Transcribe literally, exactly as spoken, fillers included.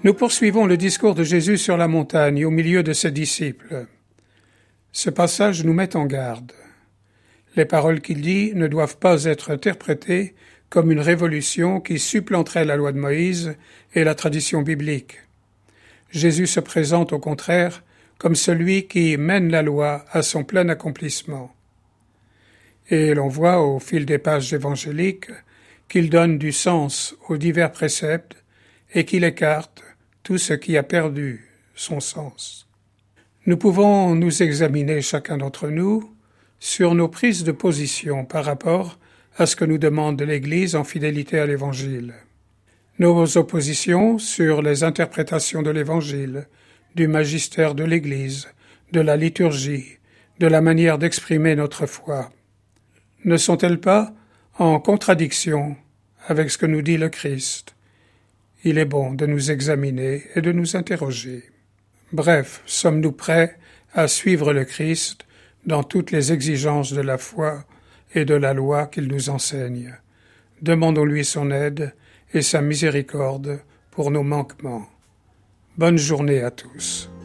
Nous poursuivons le discours de Jésus sur la montagne au milieu de ses disciples. Ce passage nous met en garde. Les paroles qu'il dit ne doivent pas être interprétées comme une révolution qui supplanterait la loi de Moïse et la tradition biblique. Jésus se présente au contraire comme celui qui mène la loi à son plein accomplissement. Et l'on voit au fil des pages évangéliques qu'il donne du sens aux divers préceptes et qu'il écarte tout ce qui a perdu son sens. Nous pouvons nous examiner chacun d'entre nous sur nos prises de position par rapport à ce que nous demande l'Église en fidélité à l'Évangile. Nos oppositions sur les interprétations de l'Évangile, du magistère de l'Église, de la liturgie, de la manière d'exprimer notre foi, ne sont-elles pas en contradiction avec ce que nous dit le Christ? Il est bon de nous examiner et de nous interroger. Bref, sommes-nous prêts à suivre le Christ dans toutes les exigences de la foi et de la loi qu'il nous enseigne? Demandons-lui son aide et sa miséricorde pour nos manquements. Bonne journée à tous.